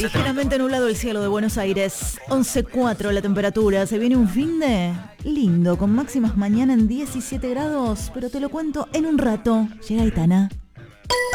Ligeramente nublado el cielo de Buenos Aires. 11,4 la temperatura. Se viene un finde lindo, con máximas mañana en 17 grados. Pero te lo cuento en un rato. Llega Aitana.